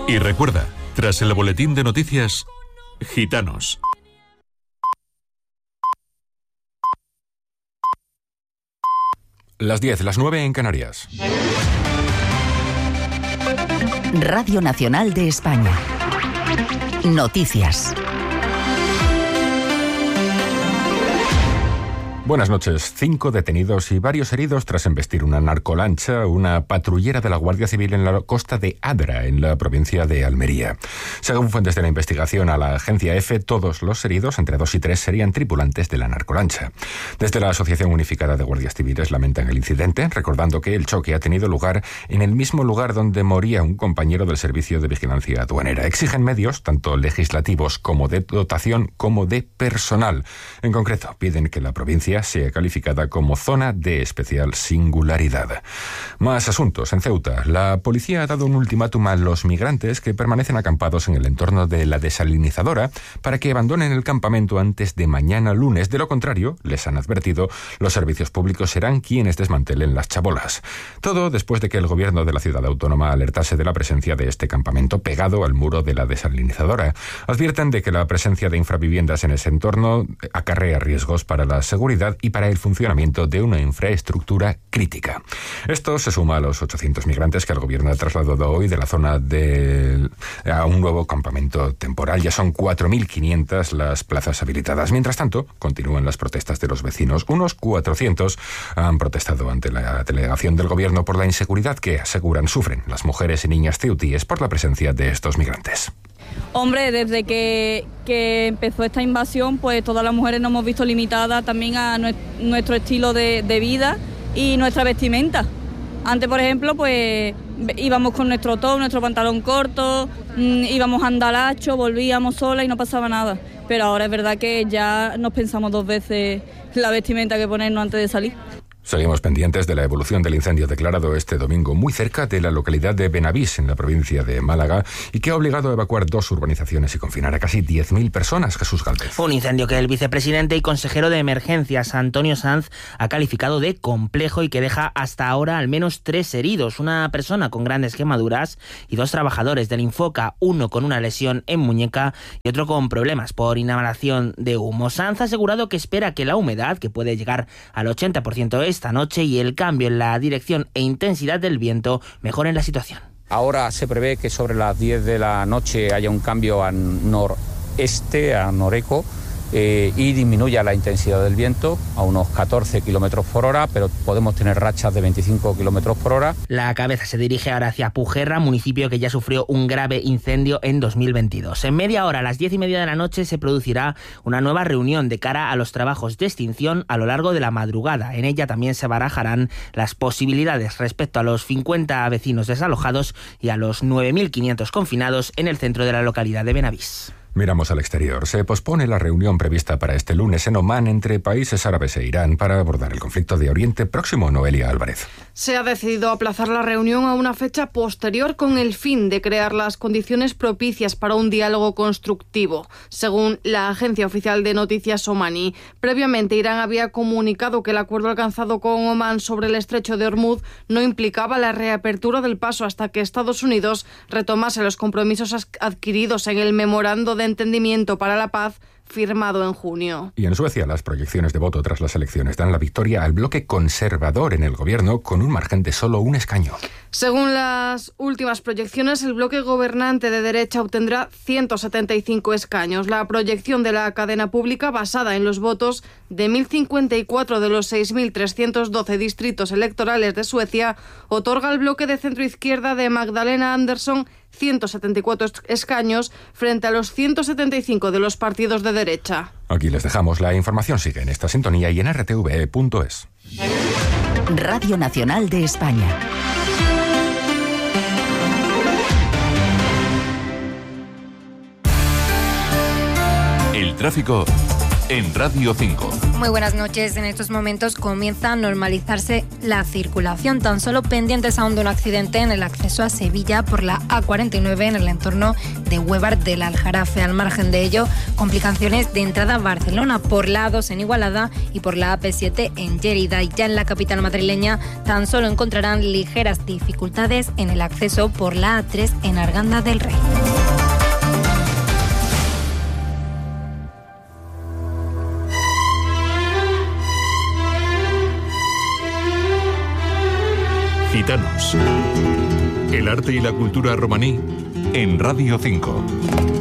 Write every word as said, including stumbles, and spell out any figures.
Y recuerda, tras el boletín de noticias, Gitanos. Las diez, las nueve en Canarias. Radio Nacional de España. Noticias. Buenas noches. Cinco detenidos y varios heridos tras embestir una narcolancha, una patrullera de la Guardia Civil en la costa de Adra, en la provincia de Almería. Según fuentes de la investigación a la agencia EFE, todos los heridos, entre dos y tres, serían tripulantes de la narcolancha. Desde la Asociación Unificada de Guardias Civiles lamentan el incidente, recordando que el choque ha tenido lugar en el mismo lugar donde moría un compañero del Servicio de Vigilancia Aduanera. Exigen medios, tanto legislativos como de dotación, como de personal. En concreto, piden que la provincia sea calificada como zona de especial singularidad. Más asuntos. En Ceuta, la policía ha dado un ultimátum a los migrantes que permanecen acampados en el entorno de la desalinizadora para que abandonen el campamento antes de mañana lunes. De lo contrario, les han advertido, los servicios públicos serán quienes desmantelen las chabolas. Todo después de que el gobierno de la ciudad autónoma alertase de la presencia de este campamento pegado al muro de la desalinizadora. Advierten de que la presencia de infraviviendas en ese entorno acarrea riesgos para la seguridad y para el funcionamiento de una infraestructura crítica. Esto se suma a los ochocientos migrantes que el gobierno ha trasladado hoy de la zona de a un nuevo campamento temporal. Ya son cuatro mil quinientas las plazas habilitadas. Mientras tanto, continúan las protestas de los vecinos. Unos cuatrocientos han protestado ante la delegación del gobierno por la inseguridad que aseguran sufren las mujeres y niñas ceutíes por la presencia de estos migrantes. Hombre, desde que, que empezó esta invasión, pues todas las mujeres nos hemos visto limitadas también a nuestro estilo de, de vida y nuestra vestimenta. Antes, por ejemplo, pues íbamos con nuestro top, nuestro pantalón corto, mmm, íbamos a andalacho, volvíamos solas y no pasaba nada. Pero ahora es verdad que ya nos pensamos dos veces la vestimenta que ponernos antes de salir. Seguimos pendientes de la evolución del incendio declarado este domingo muy cerca de la localidad de Benavís, en la provincia de Málaga, y que ha obligado a evacuar dos urbanizaciones y confinar a casi diez mil personas. Jesús Gálvez. Un incendio que el vicepresidente y consejero de Emergencias, Antonio Sanz, ha calificado de complejo y que deja hasta ahora al menos tres heridos, una persona con grandes quemaduras y dos trabajadores del Infoca, uno con una lesión en muñeca y otro con problemas por inhalación de humo. Sanz ha asegurado que espera que la humedad, que puede llegar al ochenta por ciento esta noche, y el cambio en la dirección e intensidad del viento mejoren la situación. Ahora se prevé que sobre las diez de la noche haya un cambio a noreste, a noreco, eh, y disminuya la intensidad del viento a unos catorce kilómetros por hora, pero podemos tener rachas de veinticinco kilómetros por hora. La cabeza se dirige ahora hacia Pujerra, municipio que ya sufrió un grave incendio en dos mil veintidós. En media hora, a las diez y media de la noche, se producirá una nueva reunión de cara a los trabajos de extinción a lo largo de la madrugada. En ella también se barajarán las posibilidades respecto a los cincuenta vecinos desalojados y a los nueve mil quinientos confinados en el centro de la localidad de Benavís. Miramos al exterior. Se pospone la reunión prevista para este lunes en Omán entre países árabes e Irán para abordar el conflicto de Oriente Próximo. Noelia Álvarez. Se ha decidido aplazar la reunión a una fecha posterior con el fin de crear las condiciones propicias para un diálogo constructivo, según la agencia oficial de noticias omaní. Previamente, Irán había comunicado que el acuerdo alcanzado con Omán sobre el estrecho de Hormuz no implicaba la reapertura del paso hasta que Estados Unidos retomase los compromisos adquiridos en el memorando de entendimiento para la paz firmado en junio. Y en Suecia, las proyecciones de voto tras las elecciones dan la victoria al bloque conservador en el gobierno con un margen de solo un escaño. Según las últimas proyecciones, el bloque gobernante de derecha obtendrá ciento setenta y cinco escaños. La proyección de la cadena pública, basada en los votos de mil cincuenta y cuatro de los seis mil trescientos doce distritos electorales de Suecia, otorga al bloque de centroizquierda de Magdalena Andersson ciento setenta y cuatro escaños frente a los ciento setenta y cinco de los partidos de derecha. Aquí les dejamos. La información sigue en esta sintonía y en r t v punto es. Radio Nacional de España. El tráfico en Radio cinco. Muy buenas noches. En estos momentos comienza a normalizarse la circulación, tan solo pendientes aún de un accidente en el acceso a Sevilla por la A cuarenta y nueve en el entorno de Huévar del Aljarafe. Al margen de ello, complicaciones de entrada a Barcelona por la A dos en Igualada y por la A P siete en Lérida. Y ya en la capital madrileña tan solo encontrarán ligeras dificultades en el acceso por la A tres en Arganda del Rey. Gitanos. El arte y la cultura romaní en Radio cinco.